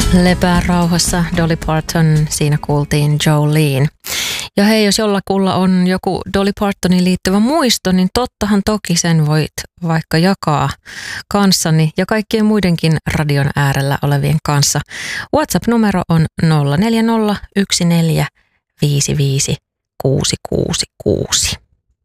Lepää rauhassa, Dolly Parton, siinä kuultiin Jolene. Ja hei, jos jollakulla on joku Dolly Partoniin liittyvä muisto, niin tottahan toki sen voit vaikka jakaa kanssani ja kaikkien muidenkin radion äärellä olevien kanssa. WhatsApp-numero on 040 14 55 666.